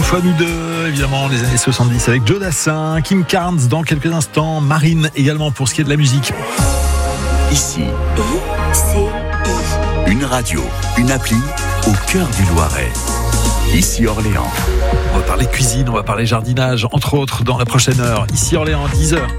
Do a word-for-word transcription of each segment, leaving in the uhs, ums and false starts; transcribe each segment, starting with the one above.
fois nous deux, évidemment, les années soixante-dix avec Joe Dassin, Kim Carnes dans quelques instants, Marine également pour ce qui est de la musique. Ici, une radio, une appli au cœur du Loiret. Ici Orléans. On va parler cuisine, on va parler jardinage, entre autres, dans la prochaine heure. Ici Orléans, dix heures.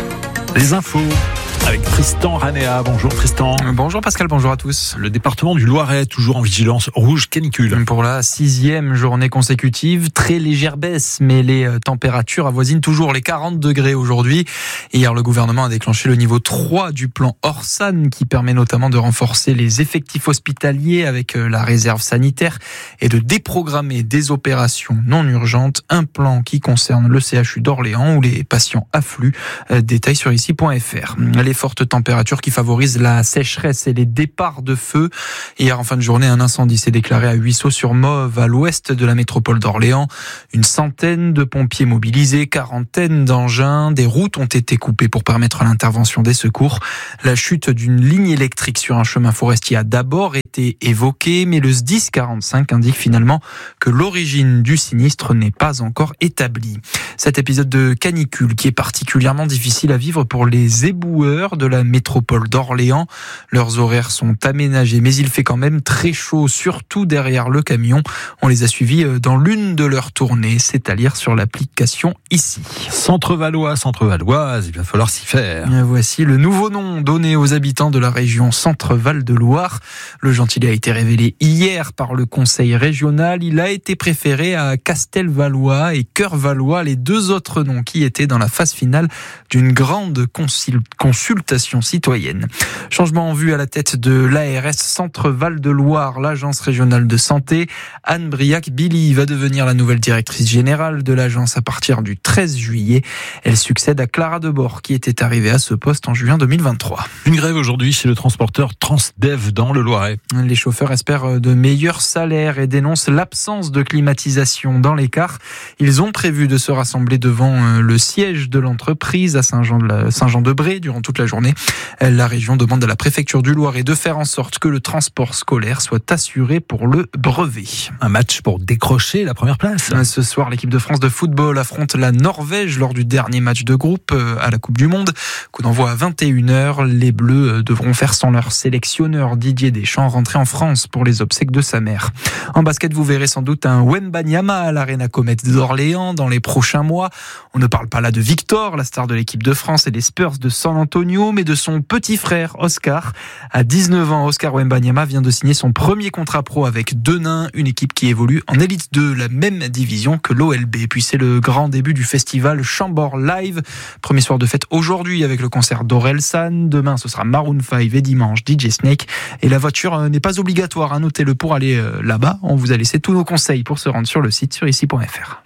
Les infos avec Tristan Ranéa. Bonjour Tristan. Bonjour Pascal, bonjour à tous. Le département du Loiret, toujours en vigilance rouge canicule. Pour la sixième journée consécutive, très légère baisse, mais les températures avoisinent toujours les quarante degrés aujourd'hui. Hier, le gouvernement a déclenché le niveau trois du plan Orsan, qui permet notamment de renforcer les effectifs hospitaliers avec la réserve sanitaire et de déprogrammer des opérations non urgentes. Un plan qui concerne le C H U d'Orléans où les patients affluent. Détail sur ici point f r. Les fortes températures qui favorisent la sécheresse et les départs de feu. Hier, en fin de journée, un incendie s'est déclaré à Huisseau-sur-Mauve, à l'ouest de la métropole d'Orléans. Une centaine de pompiers mobilisés, quarantaine d'engins. Des routes ont été coupées pour permettre l'intervention des secours. La chute d'une ligne électrique sur un chemin forestier a d'abord été évoquée, mais le S D I S quarante-cinq indique finalement que l'origine du sinistre n'est pas encore établie. Cet épisode de canicule qui est particulièrement difficile à vivre pour les éboueurs de la métropole d'Orléans. Leurs horaires sont aménagés, mais il fait quand même très chaud, surtout derrière le camion. On les a suivis dans l'une de leurs tournées, c'est à lire sur l'application ici. Centre-Valois, Centre-Valoise, il va falloir s'y faire. Voici le nouveau nom donné aux habitants de la région Centre-Val de Loire. Le gentilé a été révélé hier par le conseil régional. Il a été préféré à Castelvalois et Cœur-Valois, les deux autres noms qui étaient dans la phase finale d'une grande consul- consultation citoyenne. Changement en vue à la tête de l'A R S Centre-Val de Loire, l'agence régionale de santé. Anne Briac-Billy va devenir la nouvelle directrice générale de l'agence à partir du treize juillet. Elle succède à Clara Debord qui était arrivée à ce poste en juin deux mille vingt-trois. Une grève aujourd'hui chez le transporteur Transdev dans le Loiret. Les chauffeurs espèrent de meilleurs salaires et dénoncent l'absence de climatisation dans les cars. Ils ont prévu de se rassembler devant le siège de l'entreprise à Saint-Jean-de- Saint-Jean-de-Bray durant toute la journée. La région demande à la préfecture du Loiret de faire en sorte que le transport scolaire soit assuré pour le brevet. Un match pour décrocher la première place. Ce soir, l'équipe de France de football affronte la Norvège lors du dernier match de groupe à la Coupe du Monde. Coup d'envoi à vingt et une heures. Les Bleus devront faire sans leur sélectionneur Didier Deschamps rentrer en France pour les obsèques de sa mère. En basket, vous verrez sans doute un Wembanyama à l'Arena Comet d'Orléans dans les prochains mois. On ne parle pas là de Victor, la star de l'équipe de France et des Spurs de San Antonio, mais de son petit frère Oscar. À dix-neuf ans, Oscar Wembanyama vient de signer son premier contrat pro avec Denain, une équipe qui évolue en élite deux, la même division que l'O L B. Puis c'est le grand début du festival Chambord Live. Premier soir de fête aujourd'hui avec le concert d'Orelsan. Demain, ce sera Maroon cinq et dimanche D J Snake. Et la voiture n'est pas obligatoire, hein, notez-le pour aller là-bas. On vous a laissé tous nos conseils pour se rendre sur le site sur ici point f r.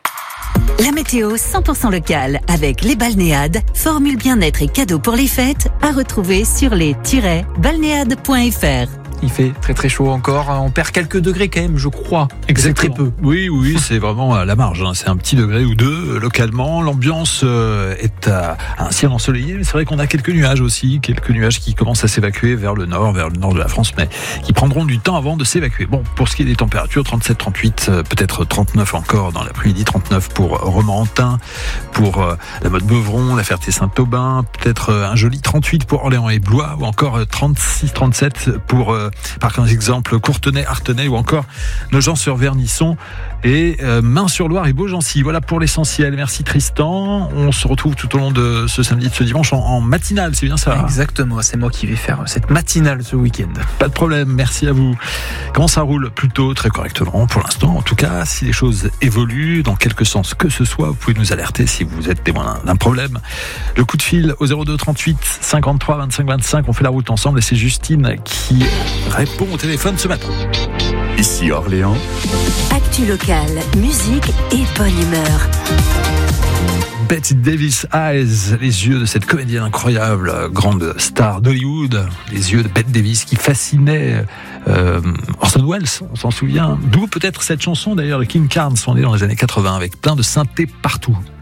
La météo cent pour cent locale avec les balnéades, formule bien-être et cadeaux pour les fêtes à retrouver sur les tiret balnéades point f r. Il fait très très chaud encore, on perd quelques degrés quand même, je crois. C'est très peu. Oui, oui, c'est vraiment à la marge, hein. C'est un petit degré ou deux localement. L'ambiance est à un ciel ensoleillé, mais c'est vrai qu'on a quelques nuages aussi, quelques nuages qui commencent à s'évacuer vers le nord, vers le nord de la France, mais qui prendront du temps avant de s'évacuer. Bon, pour ce qui est des températures, trente-sept, trente-huit, peut-être trente-neuf encore dans l'après-midi, trente-neuf pour Romorantin, pour la Motte-Beuvron, la Ferté-Saint-Aubin, peut-être un joli trente-huit pour Orléans et Blois, ou encore trente-six, trente-sept pour par exemple Courtenay, Artenay ou encore Nogent-sur-Vernisson et euh, Main-sur-Loire et Beaugency. Voilà pour l'essentiel. Merci Tristan. On se retrouve tout au long de ce samedi et de ce dimanche en, en matinale, c'est bien ça? Exactement, c'est moi qui vais faire cette matinale ce week-end. Pas de problème, merci à vous. Comment ça roule? Plutôt très correctement pour l'instant. En tout cas, si les choses évoluent dans quelque sens que ce soit, vous pouvez nous alerter si vous êtes témoin d'un problème. Le coup de fil au zéro deux trente-huit cinquante-trois vingt-cinq vingt-cinq. On fait la route ensemble et c'est Justine qui répond au téléphone ce matin. Ici Orléans. Actu locale, musique et bonne humeur. Bette Davis Eyes, les yeux de cette comédienne incroyable, grande star d'Hollywood, les yeux de Bette Davis qui fascinaient euh, Orson Welles, on s'en souvient. D'où peut-être cette chanson d'ailleurs de Kim Carnes, on est dans les années quatre-vingts avec plein de synthés partout.